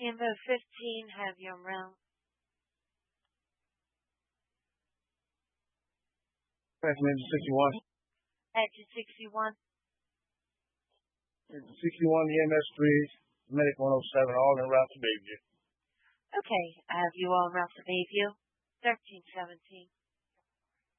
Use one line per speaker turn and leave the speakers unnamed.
Amber 15, have your round.
Engine 61.
Engine 61.
Engine 61, EMS 3, Medic 107, all en route to Bayview.
Okay, I have you all route to Bayview. 1317.